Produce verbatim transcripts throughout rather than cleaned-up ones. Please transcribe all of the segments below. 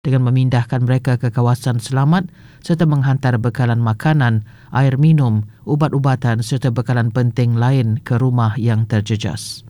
dengan memindahkan mereka ke kawasan selamat serta menghantar bekalan makanan, air minum, ubat-ubatan serta bekalan penting lain ke rumah yang terjejas.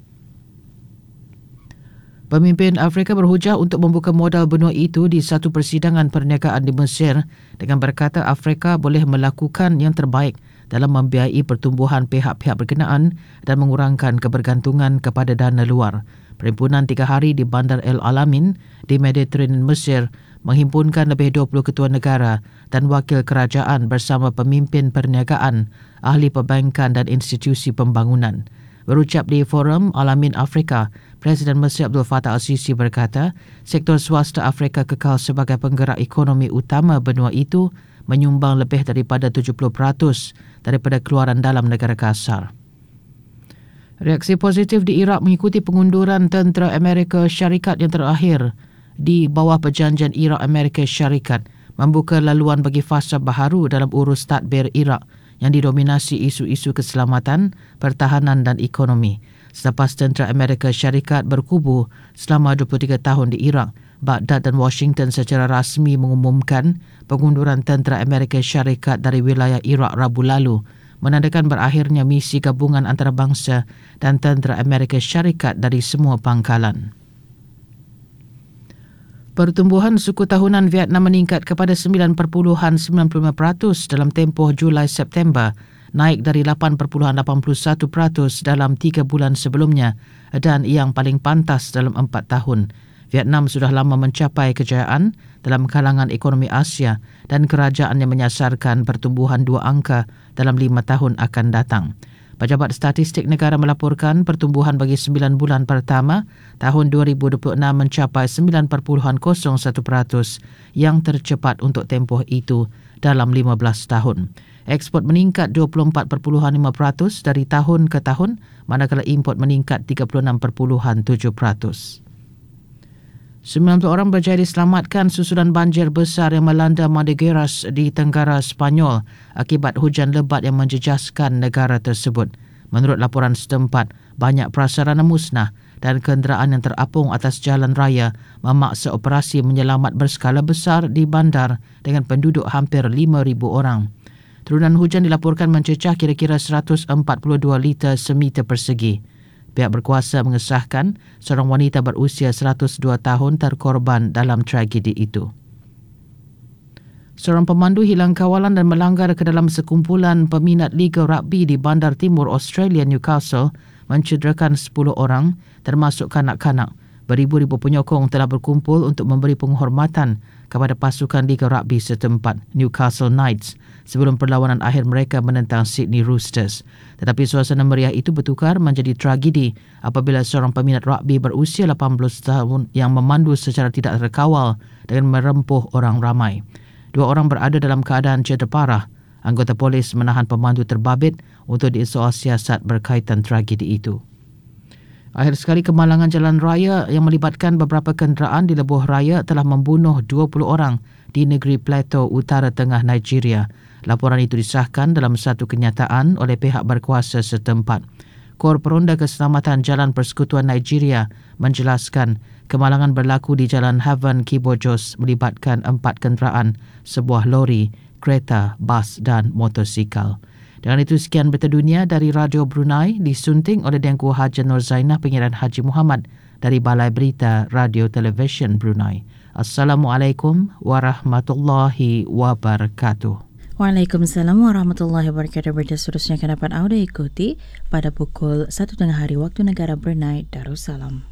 Pemimpin Afrika berhujah untuk membuka modal benua itu di satu persidangan perniagaan di Mesir dengan berkata Afrika boleh melakukan yang terbaik dalam membiayai pertumbuhan pihak-pihak berkenaan dan mengurangkan kebergantungan kepada dana luar. Perhimpunan tiga hari di Bandar El Alamin di Mediterranean Mesir menghimpunkan lebih dua puluh ketua negara dan wakil kerajaan bersama pemimpin perniagaan, ahli perbankan dan institusi pembangunan. Berucap di Forum Alamin Afrika, Presiden Mesir Abdul Fattah Al-Sisi berkata, sektor swasta Afrika kekal sebagai penggerak ekonomi utama benua itu, menyumbang lebih daripada tujuh puluh peratus daripada keluaran dalam negara kasar. Reaksi positif di Iraq mengikuti pengunduran tentera Amerika Syarikat yang terakhir di bawah perjanjian Iraq-Amerika Syarikat membuka laluan bagi fasa baharu dalam urus tadbir Iraq yang didominasi isu-isu keselamatan, pertahanan dan ekonomi. Selepas tentera Amerika Syarikat berkubu selama dua puluh tiga tahun di Iraq, Baghdad dan Washington secara rasmi mengumumkan pengunduran tentera Amerika Syarikat dari wilayah Iraq Rabu lalu, menandakan berakhirnya misi gabungan antarabangsa dan tentera Amerika Syarikat dari semua pangkalan. Pertumbuhan suku tahunan Vietnam meningkat kepada sembilan perpuluhan sembilan puluh lima peratus dalam tempoh Julai-September, naik dari lapan perpuluhan lapan puluh satu peratus dalam tiga bulan sebelumnya dan yang paling pantas dalam empat tahun. Vietnam sudah lama mencapai kejayaan dalam kalangan ekonomi Asia dan kerajaan yang menyasarkan pertumbuhan dua angka dalam lima tahun akan datang. Pejabat Statistik Negara melaporkan pertumbuhan bagi sembilan bulan pertama tahun dua ribu dua puluh enam mencapai sembilan perpuluhan kosong satu peratus yang tercepat untuk tempoh itu dalam lima belas tahun. Ekspor meningkat dua puluh empat perpuluhan lima peratus dari tahun ke tahun, manakala import meningkat tiga puluh enam perpuluhan tujuh peratus. sembilan puluh orang berjaya diselamatkan susulan banjir besar yang melanda Madeiras di tenggara Sepanyol akibat hujan lebat yang menjejaskan negara tersebut. Menurut laporan setempat, banyak prasarana musnah dan kenderaan yang terapung atas jalan raya memaksa operasi menyelamat berskala besar di bandar dengan penduduk hampir lima ribu orang. Turunan hujan dilaporkan mencecah kira-kira seratus empat puluh dua liter semeter persegi. Pihak berkuasa mengesahkan seorang wanita berusia seratus dua tahun terkorban dalam tragedi itu. Seorang pemandu hilang kawalan dan melanggar ke dalam sekumpulan peminat Liga Rugby di Bandar Timur Australia, Newcastle, mencederakan sepuluh orang termasuk kanak-kanak. Beribu-ribu penyokong telah berkumpul untuk memberi penghormatan kepada pasukan Liga Rugby setempat, Newcastle Knights, sebelum perlawanan akhir mereka menentang Sydney Roosters. Tetapi suasana meriah itu bertukar menjadi tragedi apabila seorang peminat rugby berusia lapan belas tahun yang memandu secara tidak terkawal dengan merempuh orang ramai. Dua orang berada dalam keadaan cedera parah. Anggota polis menahan pemandu terbabit untuk disoal siasat berkaitan tragedi itu. Akhir sekali, kemalangan jalan raya yang melibatkan beberapa kenderaan di Lebuh Raya telah membunuh dua puluh orang di negeri Plateau, utara tengah Nigeria. Laporan itu disahkan dalam satu kenyataan oleh pihak berkuasa setempat. Kor Peronda Keselamatan Jalan Persekutuan Nigeria menjelaskan kemalangan berlaku di Jalan Haven Kibojos melibatkan empat kenderaan, sebuah lori, kereta, bas dan motosikal. Dengan itu, sekian berita dunia dari Radio Brunei, disunting oleh Dengku Haji Nur Zainah, penyiaran Haji Muhammad dari Balai Berita Radio Television Brunei. Assalamualaikum warahmatullahi wabarakatuh. Waalaikumsalam warahmatullahi wabarakatuh. Berita seterusnya akan dapat anda ikuti pada pukul satu tengah hari waktu negara Brunei Darussalam.